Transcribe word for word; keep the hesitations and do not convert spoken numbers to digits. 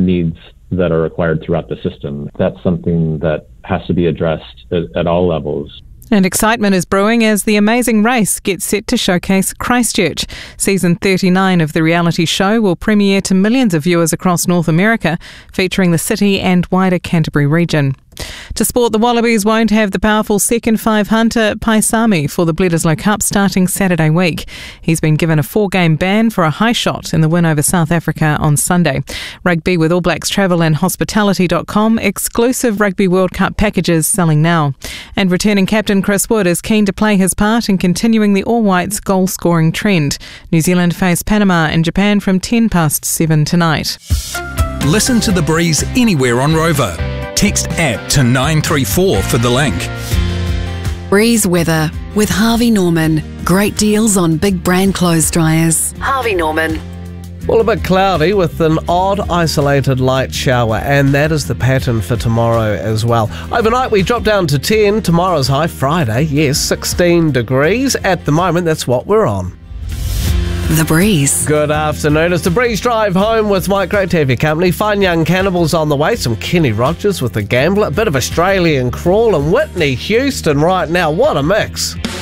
needs that are required throughout the system. That's something that has to be addressed at, at all levels. And excitement is brewing as The Amazing Race gets set to showcase Christchurch. Season thirty-nine of the reality show will premiere to millions of viewers across North America, featuring the city and wider Canterbury region. To sport, the Wallabies won't have the powerful second five hunter Paisami for the Bledisloe Cup starting Saturday week. He's been given a four-game ban for a high shot in the win over South Africa on Sunday. Rugby with All Blacks Travel and Hospitality dot com, exclusive Rugby World Cup packages selling now. And returning captain Chris Wood is keen to play his part in continuing the All Whites goal-scoring trend. New Zealand face Panama and Japan from ten past seven tonight. Listen to The Breeze anywhere on Rover. Text app to nine three four for the link. Breeze weather with Harvey Norman. Great deals on big brand clothes dryers. Harvey Norman. Well, a bit cloudy with an odd isolated light shower, and that is the pattern for tomorrow as well. Overnight we drop down to ten. Tomorrow's high, Friday, yes, sixteen degrees. At the moment, that's what we're on. The Breeze. Good afternoon. It's The Breeze Drive home with Mike. Great to have your company. Fine Young Cannibals on the way. Some Kenny Rogers with The Gambler. A bit of Australian Crawl and Whitney Houston right now. What a mix.